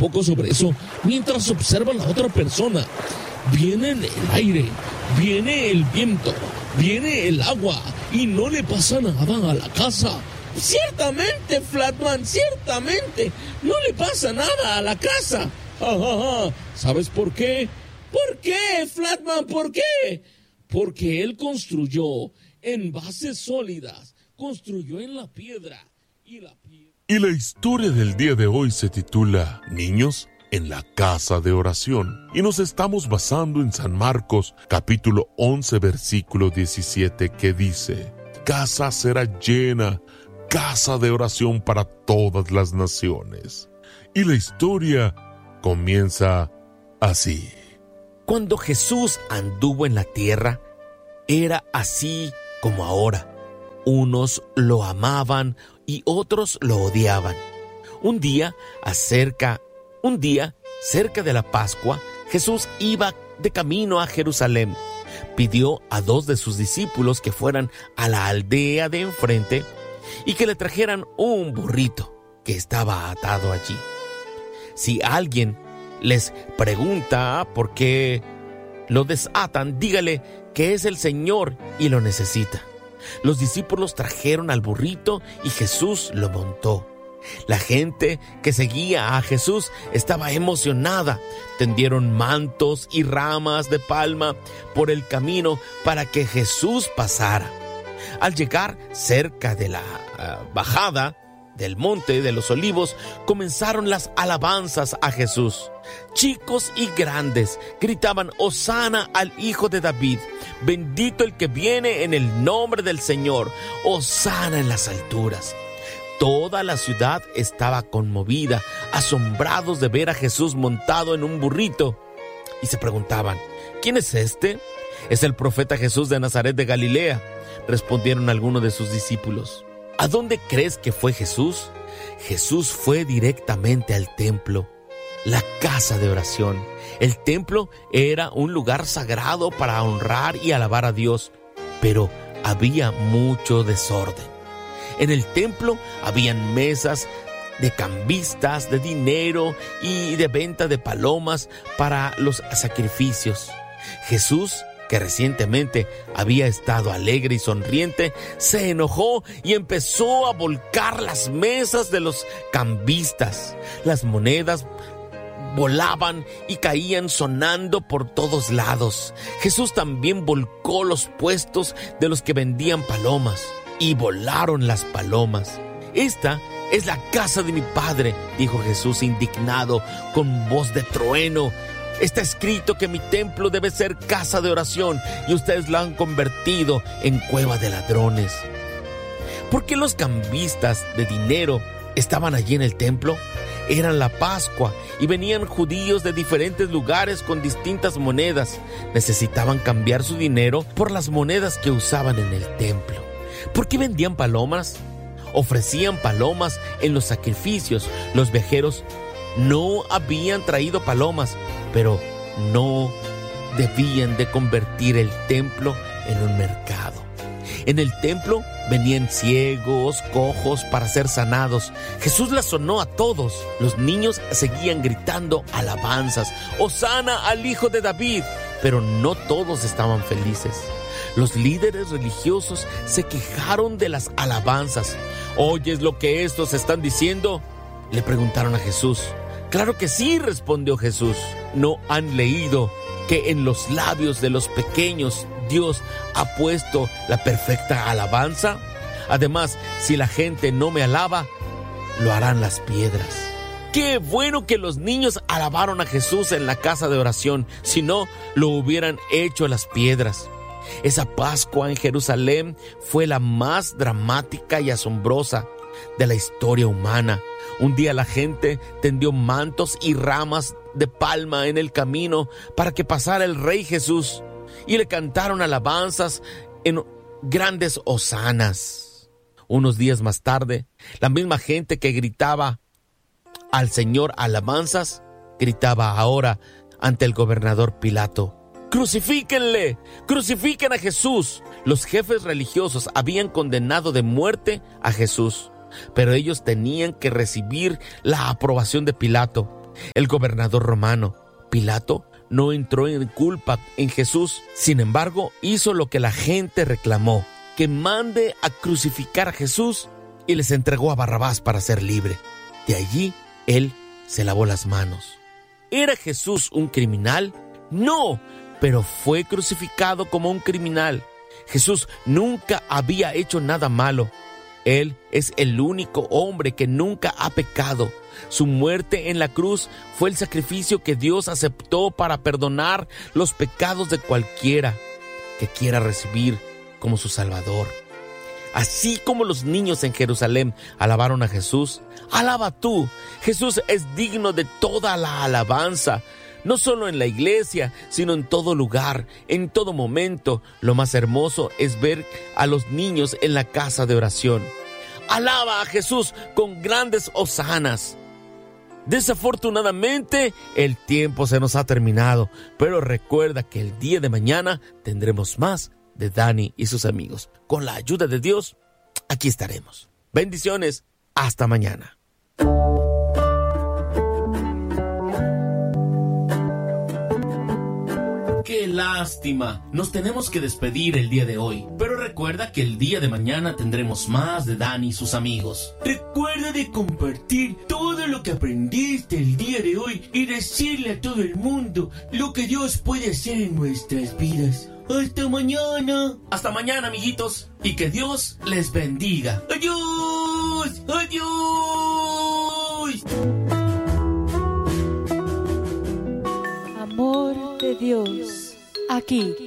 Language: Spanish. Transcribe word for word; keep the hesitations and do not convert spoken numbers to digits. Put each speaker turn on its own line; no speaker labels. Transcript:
poco sobre eso mientras observa a la otra persona. Viene el aire, viene el viento, viene el agua y no le pasa nada a la casa. Ciertamente, Flatman, ciertamente, no le pasa nada a la casa. Ja, ja, ja. ¿Sabes por qué? ¿Por qué, Flatman? ¿Por qué? Porque él construyó en bases sólidas, construyó en la piedra y la piedra.
Y la historia del día de hoy se titula Niños en la casa de oración. Y nos estamos basando en San Marcos, capítulo once, versículo diecisiete, que dice: Casa será llena, casa de oración para todas las naciones. Y la historia comienza así.
Cuando Jesús anduvo en la tierra, era así como ahora. Unos lo amaban y otros lo odiaban. Un día, acerca, un día, cerca de la Pascua, Jesús iba de camino a Jerusalén. Pidió a dos de sus discípulos que fueran a la aldea de enfrente y que le trajeran un burrito que estaba atado allí. Si alguien les pregunta por qué lo desatan, dígale que es el Señor y lo necesita. Los discípulos trajeron al burrito y Jesús lo montó. La gente que seguía a Jesús estaba emocionada. Tendieron mantos y ramas de palma por el camino para que Jesús pasara. Al llegar cerca de la uh, bajada del monte de los olivos, comenzaron las alabanzas a Jesús. Chicos y grandes gritaban: Hosana al Hijo de David, bendito el que viene en el nombre del Señor, Hosana en las alturas. Toda la ciudad estaba conmovida, asombrados de ver a Jesús montado en un burrito, y se preguntaban: ¿quién es este? Es el profeta Jesús de Nazaret de Galilea, respondieron algunos de sus discípulos. ¿A dónde crees que fue Jesús? Jesús fue directamente al templo, la casa de oración. El templo era un lugar sagrado para honrar y alabar a Dios, pero había mucho desorden. En el templo habían mesas de cambistas, de dinero y de venta de palomas para los sacrificios. Jesús, que recientemente había estado alegre y sonriente, se enojó y empezó a volcar las mesas de los cambistas. Las monedas volaban y caían sonando por todos lados. Jesús también volcó los puestos de los que vendían palomas, y volaron las palomas. Esta es la casa de mi Padre, dijo Jesús indignado con voz de trueno. Está escrito que mi templo debe ser casa de oración y ustedes la han convertido en cueva de ladrones. ¿Por qué los cambistas de dinero estaban allí en el templo? Era la Pascua y venían judíos de diferentes lugares con distintas monedas. Necesitaban cambiar su dinero por las monedas que usaban en el templo. ¿Por qué vendían palomas? Ofrecían palomas en los sacrificios. Los viajeros no habían traído palomas, pero no debían de convertir el templo en un mercado. En el templo venían ciegos, cojos para ser sanados. Jesús las sonó a todos. Los niños seguían gritando alabanzas: Hosana al Hijo de David. Pero no todos estaban felices. Los líderes religiosos se quejaron de las alabanzas. ¿Oyes lo que estos están diciendo?, le preguntaron a Jesús. Claro que sí, respondió Jesús. ¿No han leído que en los labios de los pequeños Dios ha puesto la perfecta alabanza? Además, si la gente no me alaba, lo harán las piedras. Qué bueno que los niños alabaron a Jesús en la casa de oración, si no, lo hubieran hecho las piedras. Esa Pascua en Jerusalén fue la más dramática y asombrosa de la historia humana. Un día la gente tendió mantos y ramas de palma en el camino para que pasara el Rey Jesús, y le cantaron alabanzas en grandes hosanas. Unos días más tarde, la misma gente que gritaba al Señor alabanzas, gritaba ahora ante el gobernador Pilato: ¡Crucifíquenle! ¡Crucifiquen a Jesús! Los jefes religiosos habían condenado de muerte a Jesús, pero ellos tenían que recibir la aprobación de Pilato. el gobernador romano. Pilato no entró en culpa en Jesús. Sin embargo, hizo lo que la gente reclamó, que mande a crucificar a Jesús, y les entregó a Barrabás para ser libre. De allí, él se lavó las manos. ¿Era Jesús un criminal? No, pero fue crucificado como un criminal. Jesús nunca había hecho nada malo. Él es el único hombre que nunca ha pecado. Su muerte en la cruz fue el sacrificio que Dios aceptó para perdonar los pecados de cualquiera que quiera recibir como su Salvador. Así como los niños en Jerusalén alabaron a Jesús, alaba tú. Jesús es digno de toda la alabanza, no solo en la iglesia, sino en todo lugar, en todo momento. Lo más hermoso es ver a los niños en la casa de oración. Alaba a Jesús con grandes hosanas. Desafortunadamente, el tiempo se nos ha terminado, pero recuerda que el día de mañana tendremos más de Dani y sus amigos. Con la ayuda de Dios, aquí estaremos. Bendiciones, hasta mañana.
¡Qué lástima! Nos tenemos que despedir el día de hoy, pero recuerda que el día de mañana tendremos más de Dani y sus amigos. Recuerda de compartir todo lo que aprendiste el día de hoy y decirle a todo el mundo lo que Dios puede hacer en nuestras vidas. ¡Hasta mañana! ¡Hasta mañana, amiguitos! Y que Dios les bendiga. ¡Adiós! ¡Adiós!
Amor de Dios, aquí